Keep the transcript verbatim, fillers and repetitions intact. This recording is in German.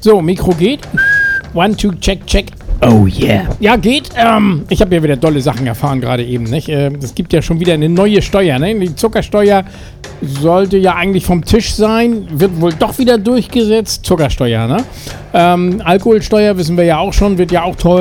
So, Mikro geht. One, two, check, check. Oh yeah. Ja, geht. Ähm, ich habe ja wieder tolle Sachen erfahren gerade eben, nicht? Ähm, es gibt ja schon wieder eine neue Steuer, ne? Die Zuckersteuer sollte ja eigentlich vom Tisch sein, wird wohl doch wieder durchgesetzt. Zuckersteuer, ne? Ähm, Alkoholsteuer wissen wir ja auch schon, wird ja auch toll.